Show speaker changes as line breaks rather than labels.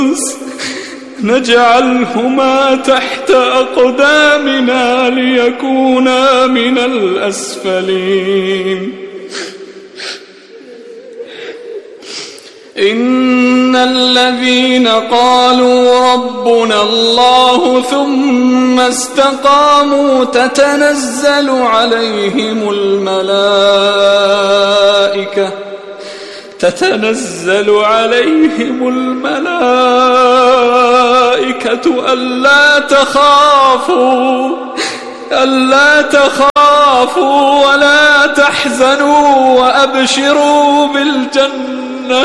نجعلهما تحت أقدامنا ليكونا من الأسفلين إن الذين قالوا ربنا الله ثم استقاموا تتنزل عليهم الملائكة ألا تخافوا ولا تحزنوا وأبشروا بالجنة